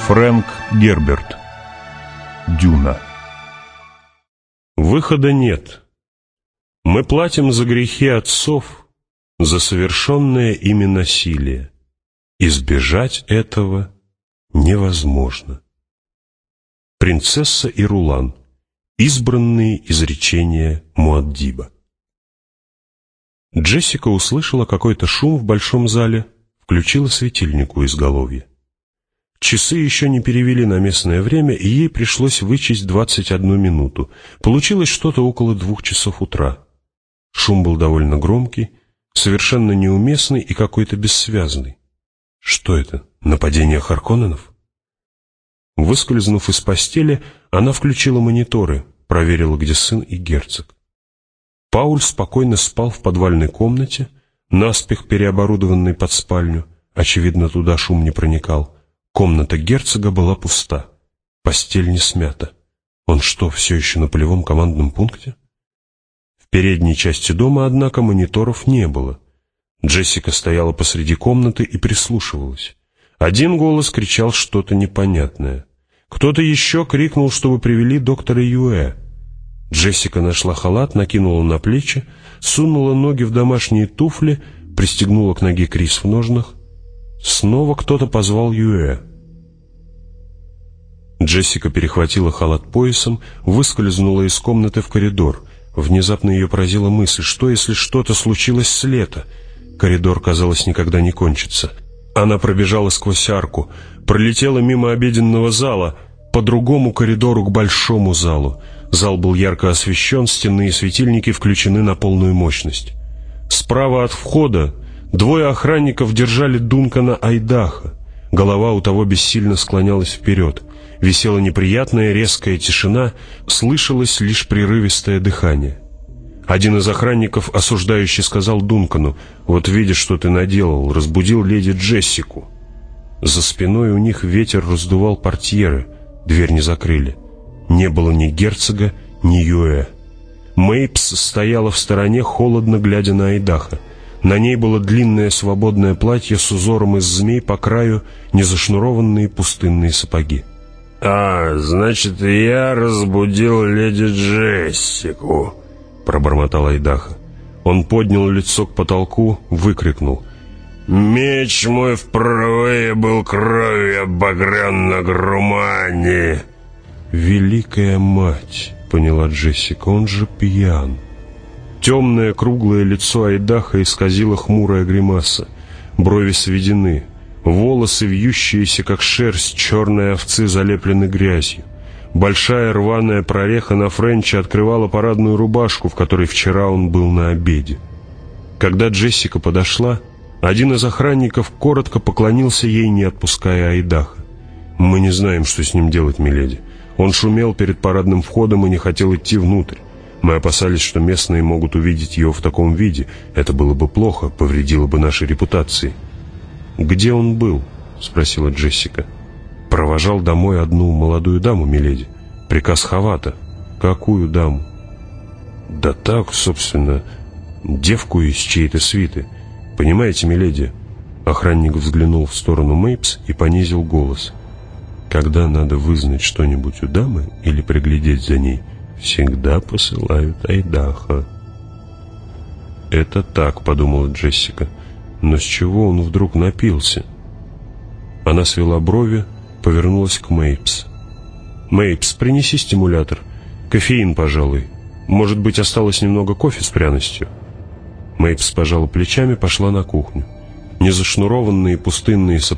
Фрэнк Герберт. Дюна. Выхода нет. Мы платим за грехи отцов, за совершенное ими насилие. Избежать этого невозможно. Принцесса и Рулан. Избранные изречения Муаддиба. Джессика услышала какой-то шум в большом зале, включила светильник у изголовья. Часы еще не перевели на местное время, и ей пришлось вычесть 21 минуту. Получилось что-то около 2 часов утра. Шум был довольно громкий, совершенно неуместный и какой-то бессвязный. Что это? Нападение Харконненов? Выскользнув из постели, она включила мониторы, проверила, где сын и герцог. Пауль спокойно спал в подвальной комнате, наспех переоборудованной под спальню. Очевидно, туда шум не проникал. Комната герцога была пуста. Постель не смята. Он что, все еще на полевом командном пункте? В передней части дома, однако, мониторов не было. Джессика стояла посреди комнаты и прислушивалась. Один голос кричал что-то непонятное. Кто-то еще крикнул, чтобы привели доктора Юэ. Джессика нашла халат, накинула на плечи, сунула ноги в домашние туфли, пристегнула к ноге Крис в ножнах. Снова кто-то позвал Юэ. Джессика перехватила халат поясом, выскользнула из комнаты в коридор. Внезапно ее поразила мысль, что если что-то случилось с Лето? Коридор, казалось, никогда не кончится. Она пробежала сквозь арку, пролетела мимо обеденного зала, по другому коридору к большому залу. Зал был ярко освещен, стенные светильники включены на полную мощность. Справа от входа 2 охранников держали Дункана Айдаха. Голова у того бессильно склонялась вперед. Висела неприятная резкая тишина, слышалось лишь прерывистое дыхание. Один из охранников осуждающе сказал Дункану: «Вот видишь, что ты наделал, разбудил леди Джессику». За спиной у них ветер раздувал портьеры, дверь не закрыли. Не было ни герцога, ни Юэ. Мейпс стояла в стороне, холодно глядя на Айдаха. На ней было длинное свободное платье с узором из змей по краю, незашнурованные пустынные сапоги. «А, значит, я разбудил леди Джессику», — пробормотал Айдаха. Он поднял лицо к потолку, выкрикнул: «Меч мой впервые был кровью обогрен на Грумане!» «Великая мать!» — поняла Джессика, — он же пьян. Темное круглое лицо Айдаха исказило хмурая гримаса. Брови сведены, волосы, вьющиеся как шерсть черной овцы, залеплены грязью. Большая рваная прореха на френче открывала парадную рубашку, в которой вчера он был на обеде. Когда Джессика подошла, один из охранников коротко поклонился ей, не отпуская Айдаха. «Мы не знаем, что с ним делать, миледи. Он шумел перед парадным входом и не хотел идти внутрь. Мы опасались, что местные могут увидеть его в таком виде. Это было бы плохо, повредило бы нашей репутации». «Где он был?» — спросила Джессика. «Провожал домой одну молодую даму, миледи. Приказ Хавата». «Какую даму?» «Да так, собственно, девку из чьей-то свиты. Понимаете, миледи?» Охранник взглянул в сторону Мейпс и понизил голос. «Когда надо вызнать что-нибудь у дамы или приглядеть за ней, всегда посылают Айдаха». «Это так», — подумала Джессика. «Но с чего он вдруг напился?» Она свела брови, повернулась к Мейпс. «Мейпс, принеси стимулятор. Кофеин, пожалуй. Может быть, осталось немного кофе с пряностью?» Мейпс пожала плечами, пошла на кухню. Незашнурованные пустынные сапоги